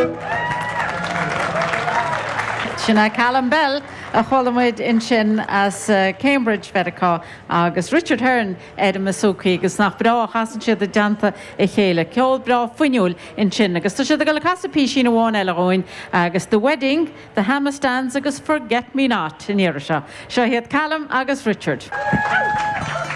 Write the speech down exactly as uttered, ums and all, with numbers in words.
Sinna Callum Bell a cholamid in sin as uh, Cambridge Fedicá agus Richard Hearn Adam Masuki agus nach bra chasan siad a deanta i chéile ceol bra fuinúil in sin agus tá siad a gal casapí sin bháin eile roin agus The Wedding, The Hammerstands agus Forget Me Not in éire seo. Seo hiad Callum agus Richard.